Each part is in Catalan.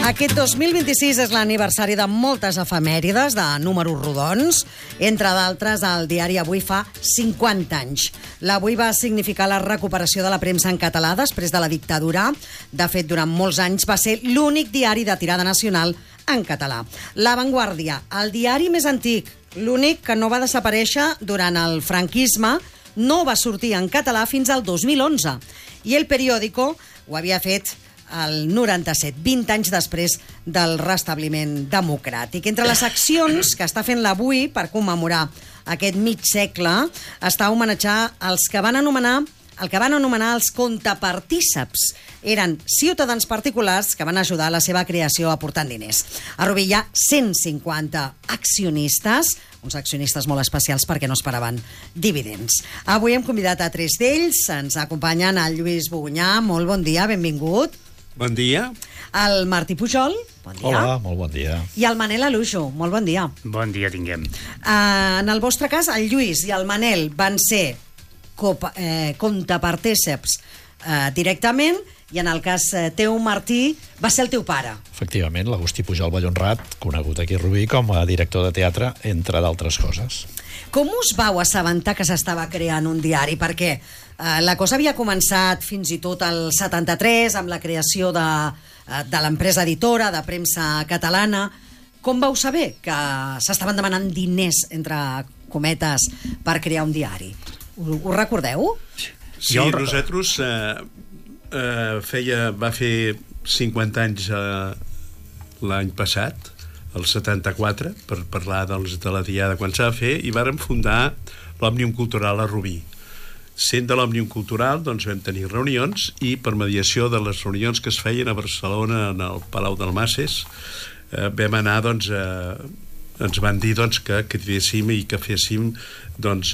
Aquest 2026 és l'aniversari de moltes efemèrides, de números rodons. Entre d'altres, el diari Avui fa 50 anys. L'Avui va significar la recuperació de la premsa en català després de la dictadura. De fet, durant molts anys va ser l'únic diari de tirada nacional en català. La Vanguardia, el diari més antic, l'únic que no va desaparèixer durant el franquisme, no va sortir en català fins al 2011. I El Periódico ho havia fet el 97, 20 anys després del restabliment democràtic. Entre les accions que està fent l'Avui per commemorar aquest mig segle està homenatjar els que van anomenar els contapartíceps. Eren ciutadans particulars que van ajudar a la seva creació aportant diners. A Rubí hi ha 150 accionistes, uns accionistes molt especials perquè no esperaven dividends. Avui hem convidat a 3 d'ells. Ens acompanyen el Lluís Bogunyà. Molt bon dia, benvingut. Bon dia. El Martí Pujol. Bon dia. Hola, molt bon dia. I el Manel Alujo. Molt bon dia. Bon dia tinguem. En el vostre cas, el Lluís i el Manel van ser contapartíceps directament, i en el cas teu, Martí, va ser el teu pare. Efectivament, l'Agustí Pujol Vallhonrat, conegut aquí a Rubí com a director de teatre, entre d'altres coses. Com us vau assabentar que s'estava creant un diari? Perquè la cosa havia començat fins i tot al 73, amb la creació de l'empresa editora de premsa catalana. Com vau saber que s'estaven demanant diners, entre cometes, per crear un diari? Ho recordeu? Sí, nosaltres va fer 50 anys l'any passat, el 74, per parlar de la diada quan s'ha de fer, i vàrem fundar l'Òmnium Cultural a Rubí. Sent de l'Òmnium Cultural, doncs, vam tenir reunions, i per mediació de les reunions que es feien a Barcelona, en el Palau Dalmases, vam anar, doncs, ens van dir, doncs, que cridéssim i que féssim, doncs,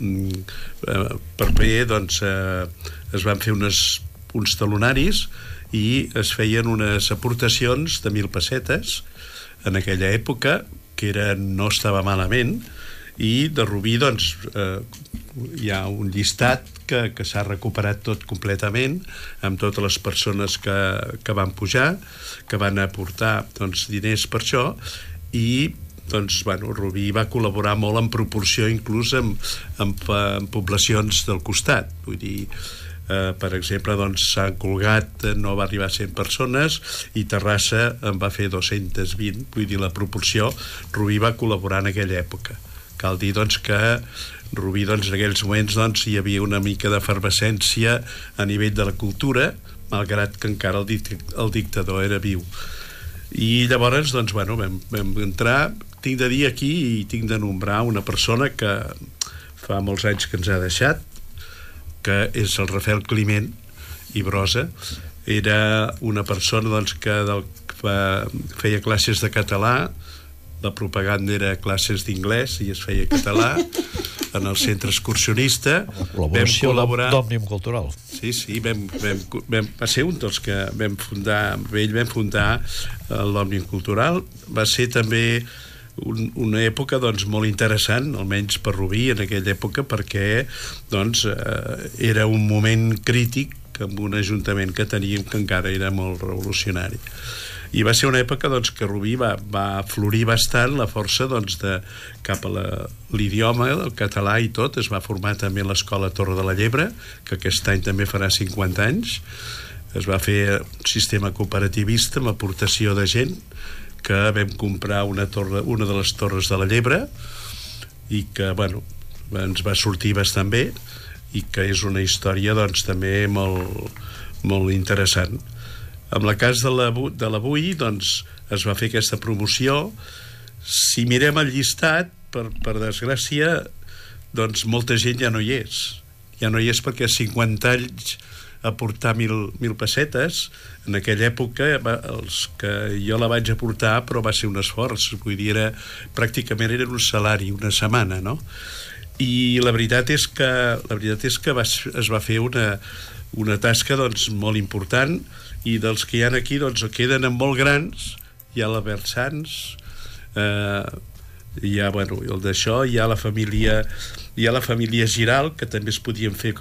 per bé, doncs, es van fer uns talonaris i es feien unes aportacions de 1.000 pessetes en aquella època, que no estava malament, i de Rubí, doncs, hi ha un llistat que s'ha recuperat tot completament, amb totes les persones que van pujar, que van aportar, doncs, diners per això, i doncs, bueno, Rubí va col·laborar molt en proporció, inclús amb poblacions del costat. Vull dir, per exemple, doncs, Sant Cugat no va arribar a 100 persones i Terrassa en va fer 220. Vull dir, la proporció, Rubí va col·laborar en aquella època. Cal dir, doncs, que Rubí, doncs, en aquells moments, doncs, hi havia una mica d'efervescència a nivell de la cultura, malgrat que encara el dictador era viu. I llavors, doncs, bueno, vam entrar. Tinc de dir aquí i tinc de nombrar una persona que fa molts anys que ens ha deixat, que és el Rafael Climent i Brosa. Era una persona, doncs, que feia classes de català, la propaganda era classes d'inglès i es feia català en el centre excursionista. La col·laboració d'Òmnium Cultural. Sí, va ser un dels que vam fundar l'Òmnium Cultural. Va ser també una època, doncs, molt interessant, almenys per Rubí en aquella època, perquè, doncs, era un moment crític amb un ajuntament que teníem que encara era molt revolucionari. I va ser una època, doncs, que Rubí va florir bastant la força, doncs, cap a l'idioma, el català i tot. Es va formar també l'Escola Torre de la Llebre, que aquest any també farà 50 anys. Es va fer un sistema cooperativista amb aportació de gent, que vam comprar una de les torres de la Llebre i que, bueno, ens va sortir bastant bé, i que és una història, doncs, també molt interessant. En el cas de l'Avui, doncs, es va fer aquesta promoció. Si mirem el llistat, per desgràcia, doncs molta gent ja no hi és. Ja no hi és perquè 50 anys aportar 1.000 pessetes. En aquella època, els que jo la vaig aportar, però va ser un esforç. Vull dir, pràcticament era un salari, una setmana, no? I la veritat és que es va fer una tasca, doncs, molt important, i dels que hi ha aquí, doncs, queden molt grans. Hi ha l'Albert Sans, hi ha, bueno, el d'això, hi ha la família Giral, que també es podien fer